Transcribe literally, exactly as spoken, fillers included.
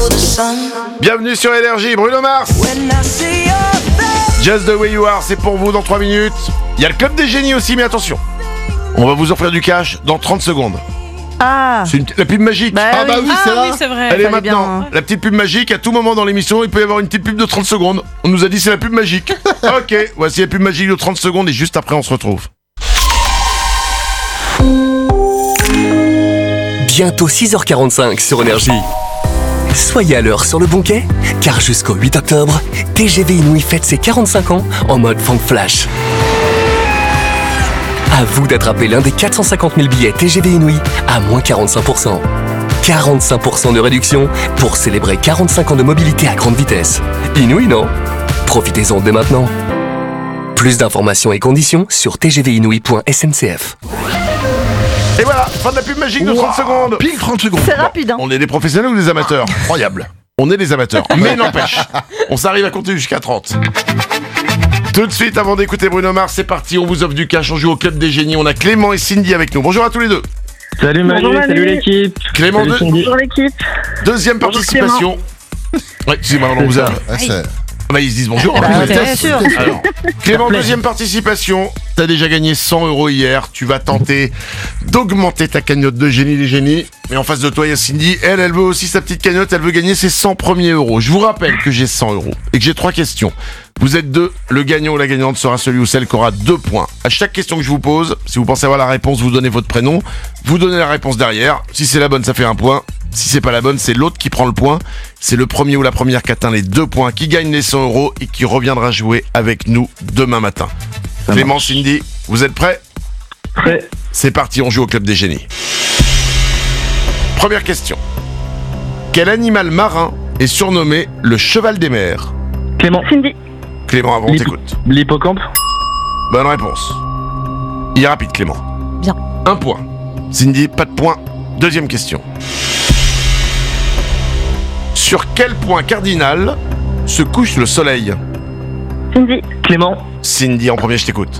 Bienvenue sur Énergie, Bruno Mars. Just the way you are, c'est pour vous dans trois minutes. Il y a le club des génies aussi, mais attention, on va vous offrir du cash dans trente secondes. Ah, C'est une, la pub magique. bah, Ah bah oui, c'est Ah là. oui, c'est vrai. Elle est fallait maintenant. bien, hein. La petite pub magique, à tout moment dans l'émission, il peut y avoir une petite pub de trente secondes. On nous a dit c'est la pub magique. Ok, voici la pub magique de trente secondes et juste après on se retrouve. Bientôt six heures quarante-cinq sur Énergie. Soyez à l'heure sur le bon quai, car jusqu'au huit octobre, T G V Inouï fête ses quarante-cinq ans en mode Funk Flash. À vous d'attraper l'un des quatre cent cinquante mille billets T G V Inouï à moins quarante-cinq pour cent. quarante-cinq pour cent de réduction pour célébrer quarante-cinq ans de mobilité à grande vitesse. Inouï, non ? Profitez-en dès maintenant. Plus d'informations et conditions sur t g v inouï point s n c f. Et voilà, fin de la pub magique de trente secondes. Pile trente secondes. c'est rapide, hein. On est des professionnels ou des amateurs? Incroyable. On est des amateurs, mais n'empêche, on s'arrive à compter jusqu'à trente. Tout de suite, avant d'écouter Bruno Mars, c'est parti, on vous offre du cash, on joue au club des génies, on a Clément et Cindy avec nous. Bonjour à tous les deux. Salut Manu, Bonjour, Manu. salut l'équipe. Clément, Salut deux- Cindy. Bonjour l'équipe. deuxième Bonjour, participation. Ouais, c'est marrant, on vous a... Ah, c'est- Bah, ils se disent bonjour. Bah, en plus. bien sûr. Alors, Clément, deuxième participation. T'as déjà gagné cent euros hier. Tu vas tenter d'augmenter ta cagnotte de génie des génies. Mais en face de toi, il y a Cindy. Elle, elle veut aussi sa petite cagnotte. Elle veut gagner ses cent premiers euros. Je vous rappelle que j'ai cent euros et que j'ai trois questions. Vous êtes deux. Le gagnant ou la gagnante sera celui ou celle qui aura deux points. À chaque question que je vous pose, si vous pensez avoir la réponse, vous donnez votre prénom. Vous donnez la réponse derrière. Si c'est la bonne, ça fait un point. Si c'est pas la bonne, c'est l'autre qui prend le point. C'est le premier ou la première qui atteint les deux points, qui gagne les cent euros et qui reviendra jouer avec nous demain matin. Ça Clément, Cindy, vous êtes prêts? Prêt. C'est parti, on joue au club des génies. Première question. Quel animal marin est surnommé le cheval des mers? Clément. Cindy. Clément, avant, on L'hippo- t'écoute. L'hippocampe. Bonne réponse. Il est rapide, Clément. Bien. Un point. Cindy, pas de point. Deuxième question. Sur quel point cardinal se couche le soleil? Cindy. Clément. Cindy, en premier, je t'écoute.